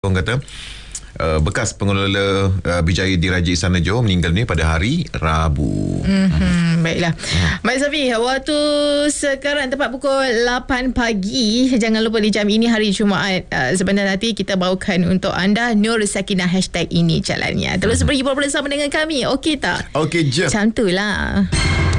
orang kata bekas pengelola Bijaya Diraja Istana Johor meninggal ni pada hari Rabu. Baiklah. Baik Safi, waktu sekarang tepat pukul 8 pagi. Jangan lupa di jam ini hari Jumaat, sebentar nanti kita bawakan untuk anda Nur Sakinah #ini jalannya. Terus pergi bersama dengan kami. Okey tak? Okey je. Macam tu lah.